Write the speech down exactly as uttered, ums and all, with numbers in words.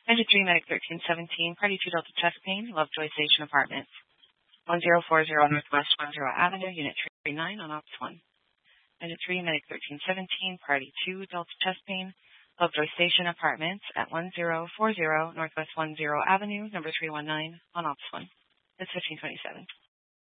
Engine three, Medic thirteen seventeen, Party two Delta Chest Pain, Lovejoy Station Apartments, one zero four zero Northwest one zero Avenue, Unit three nine on Ops one. Engine three, Medic thirteen seventeen, Party two Delta Chest Pain, Lovejoy Station Apartments at one zero four zero Northwest one zero Avenue, number three one nine on Ops one. It's fifteen twenty-seven.